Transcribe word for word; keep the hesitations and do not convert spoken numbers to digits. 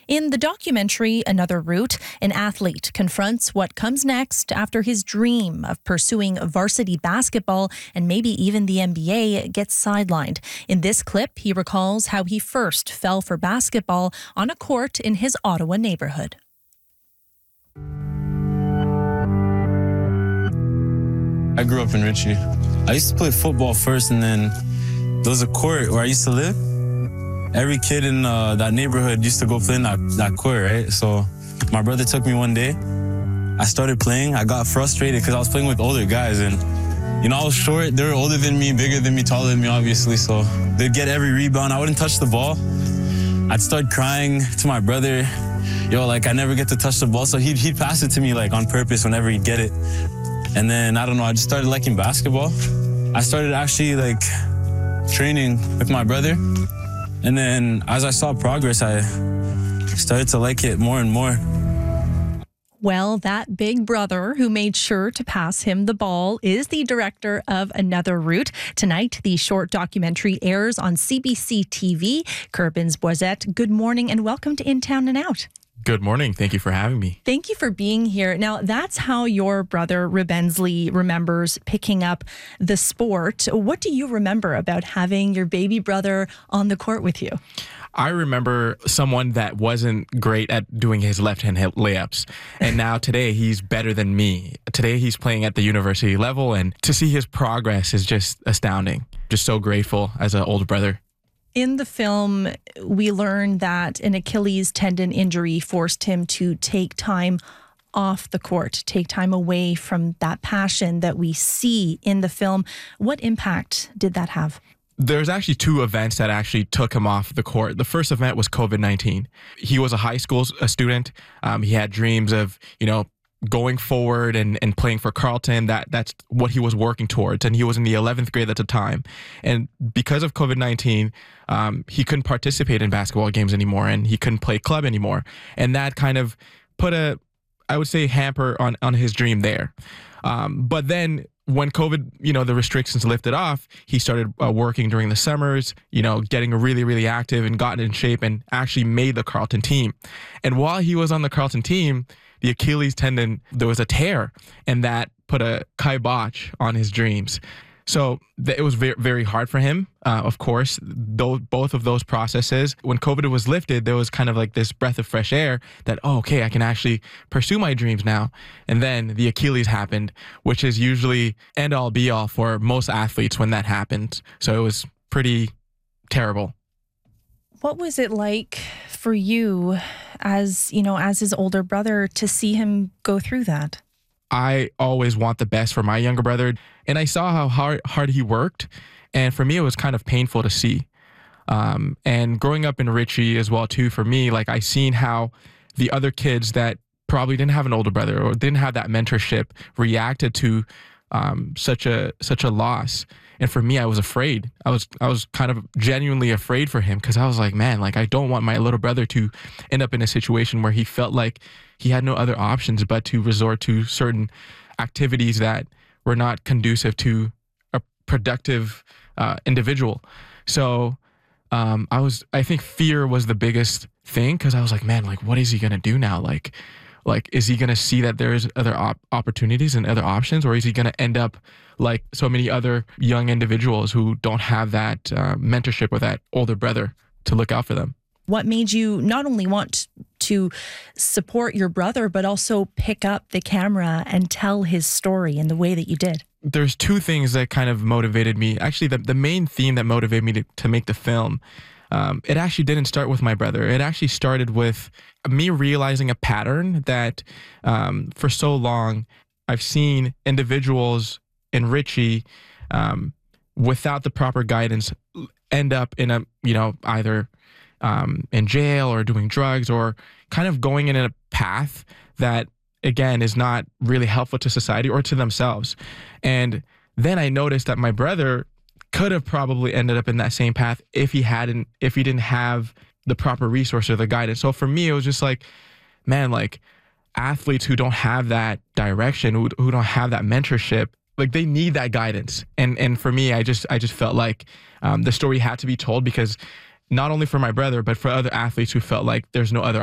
In the documentary Another Route, an athlete confronts what comes next after his dream of pursuing varsity basketball and maybe even the N B A gets sidelined. In this clip, he recalls how he first fell for basketball on a court in his Ottawa neighborhood. I grew up in Ritchie. I used to play football first, and then there was a court where I used to live. Every kid in uh, that neighborhood used to go play in that, that court, right? So my brother took me one day. I started playing. I got frustrated because I was playing with older guys, and you know, I was short. They were older than me, bigger than me, taller than me, obviously. So they'd get every rebound. I wouldn't touch the ball. I'd start crying to my brother. Yo, like I never get to touch the ball. So he'd, he'd pass it to me like on purpose whenever he'd get it. And then, I don't know, I just started liking basketball. I started actually like training with my brother. And then as I saw progress, I started to like it more and more. Well, that big brother who made sure to pass him the ball is the director of Another Route. Tonight, the short documentary airs on C B C T V. Kerbins Boisette, good morning and welcome to In Town and Out. Good morning. Thank you for having me. Thank you for being here. Now, that's how your brother Rubensley remembers picking up the sport. What do you remember about having your baby brother on the court with you? I remember someone that wasn't great at doing his left-hand layups. And now today he's better than me. Today he's playing at the university level, and to see his progress is just astounding. Just so grateful as an older brother. In the film, we learn that an Achilles tendon injury forced him to take time off the court, take time away from that passion that we see in the film. What impact did that have? There's actually two events that actually took him off the court. The first event was COVID nineteen. He was a high school a student. Um, he had dreams of, you know, going forward and, and playing for Carleton. That that's what he was working towards. And he was in the eleventh grade at the time. And because of COVID nineteen, um, he couldn't participate in basketball games anymore, and he couldn't play club anymore. And that kind of put a, I would say, hamper on, on his dream there. Um, but then when COVID, you know, the restrictions lifted off, he started uh, working during the summers, you know, getting really, really active and gotten in shape and actually made the Carleton team. And while he was on the Carleton team, the Achilles tendon, there was a tear, and that put a kibosh on his dreams. So th- it was very, very hard for him, uh, of course, though both of those processes. When COVID was lifted, there was kind of like this breath of fresh air that, oh, okay, I can actually pursue my dreams now. And then the Achilles happened, which is usually end all be all for most athletes when that happens. So it was pretty terrible. What was it like for you as, you know, as his older brother to see him go through that? I always want the best for my younger brother, and I saw how hard, hard he worked, and for me, it was kind of painful to see. Um, and growing up in Ritchie as well, too, for me, like I seen how the other kids that probably didn't have an older brother or didn't have that mentorship reacted to um, such a such a loss. And for me, I was afraid. I was I was kind of genuinely afraid for him, because I was like, man, like I don't want my little brother to end up in a situation where he felt like he had no other options but to resort to certain activities that were not conducive to a productive uh, individual. So um, I was, I think fear was the biggest thing, because I was like, man, like what is he gonna do now? Like, like is he gonna see that there's other op- opportunities and other options, or is he gonna end up like so many other young individuals who don't have that uh, mentorship or that older brother to look out for them? What made you not only want to support your brother, but also pick up the camera and tell his story in the way that you did? There's two things that kind of motivated me. Actually, the, the main theme that motivated me to, to make the film, um, it actually didn't start with my brother. It actually started with me realizing a pattern that um, for so long, I've seen individuals in Ritchie um, without the proper guidance end up in a, you know, either um, in jail or doing drugs, or kind of going in a path that, again, is not really helpful to society or to themselves. And then I noticed that my brother could have probably ended up in that same path if he hadn't, if he didn't have the proper resource or the guidance. So for me, it was just like, man, like athletes who don't have that direction, who, who don't have that mentorship, like they need that guidance. And and for me, I just I just felt like um, the story had to be told, because not only for my brother, but for other athletes who felt like there's no other